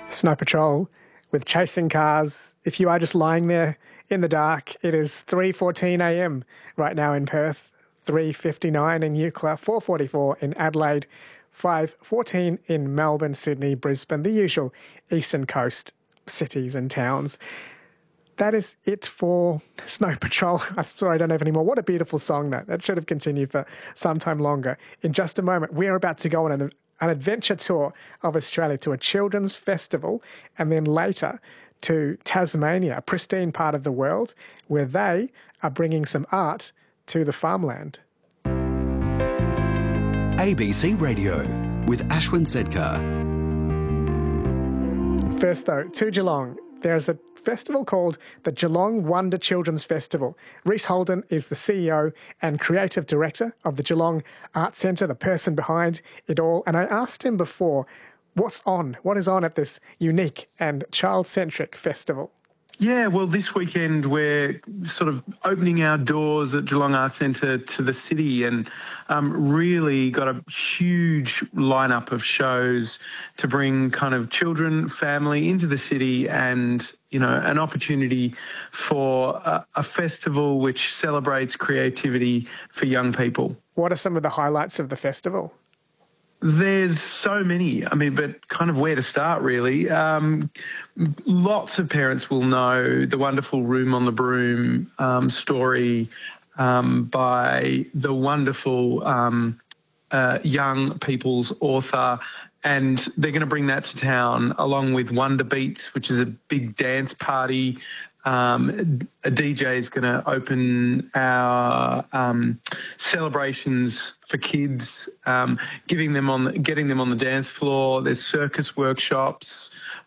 Snow Patrol with Chasing Cars. If you are just lying there in the dark, it is 3:14 a.m. right now in Perth, 3:59 in Eucla, 4:44 in Adelaide, 5:14 in Melbourne, Sydney, Brisbane, the usual eastern coast cities and towns. That is it for Snow Patrol. I'm sorry, I don't have any more. What a beautiful song that should have continued for some time longer. In just a moment, we are about to go on an adventure tour of Australia to a children's festival, and then later to Tasmania, a pristine part of the world, where they are bringing some art to the farmland. ABC Radio with Ashwin Sedkar. First though, to Geelong, there's a festival called the Geelong Wonder Children's Festival. Reese Holden is the CEO and creative director of the Geelong Art Centre, the person behind it all. And I asked him before, what is on at this unique and child-centric festival? Yeah, well, this weekend we're sort of opening our doors at Geelong Arts Centre to the city, and really got a huge lineup of shows to bring kind of children, family into the city, and, you know, an opportunity for a festival which celebrates creativity for young people. What are some of the highlights of the festival? There's so many, but kind of where to start, really. Lots of parents will know the wonderful Room on the Broom story by the wonderful young people's author, and they're going to bring that to town along with Wonder Beats, which is a big dance party. A DJ is going to open our celebrations for kids, getting them on the dance floor. There's circus workshops.